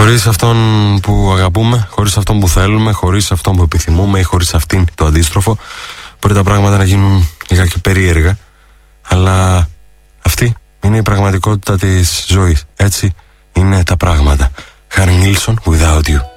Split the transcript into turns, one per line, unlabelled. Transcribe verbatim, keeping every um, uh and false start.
Χωρίς αυτόν που αγαπούμε, χωρίς αυτόν που θέλουμε, χωρίς αυτόν που επιθυμούμε ή χωρίς αυτήν το αντίστροφο, μπορεί τα πράγματα να γίνουν λιγάκι περίεργα, αλλά αυτή είναι η πραγματικότητα της ζωής. Έτσι είναι τα πράγματα. Harry Nilsson, Without You.